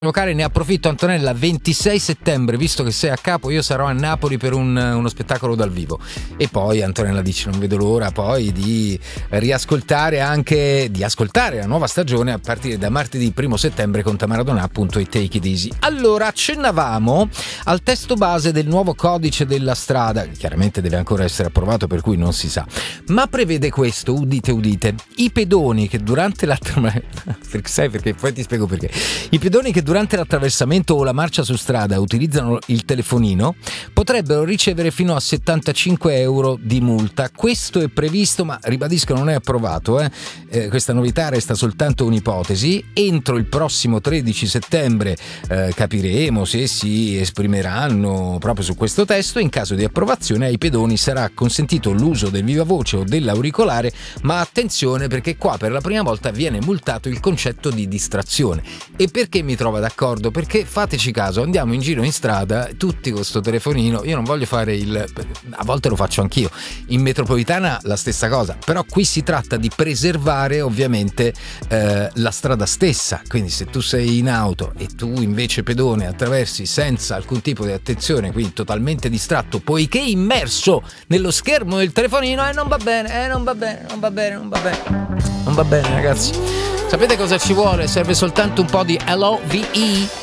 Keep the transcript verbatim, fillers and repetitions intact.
locale, ne approfitto Antonella, ventisei settembre, visto che sei a capo, io sarò a Napoli per un, uno spettacolo dal vivo. E poi Antonella dice non vedo l'ora poi di riascoltare anche, di ascoltare la nuova stagione a partire da martedì primo settembre con Tamara Donà, appunto, i Take It Easy. Allora, accennavamo al testo base del nuovo codice della strada, che chiaramente deve ancora essere approvato, per cui non si sa, ma prevede questo, udite udite, i pedoni che durante la sai perché poi ti spiego perché i pedoni che durante l'attraversamento o la marcia su strada utilizzano il telefonino potrebbero ricevere fino a settantacinque euro di multa. Questo è previsto, ma ribadisco non è approvato, eh? Eh, questa novità resta soltanto un'ipotesi. Entro il prossimo tredici settembre eh, capiremo se si esprimeranno proprio su questo testo. In caso di approvazione ai pedoni sarà consentito l'uso del vivavoce o dell'auricolare, ma attenzione, perché qua per la prima volta viene multato il concetto di distrazione. E perché mi trova d'accordo? Perché fateci caso, andiamo in giro in strada tutti con sto telefonino, io non voglio fare il, a volte lo faccio anch'io, in metropolitana la stessa cosa, però qui si tratta di preservare ovviamente eh, la strada stessa, quindi se tu sei in auto e tu invece pedone attraversi senza alcun tipo di attenzione, quindi totalmente distratto poiché immerso nello schermo del telefonino, eh non va bene, eh non va bene, non va bene, non va bene, non va bene ragazzi. Sapete cosa ci vuole? Serve soltanto un po' di L O V E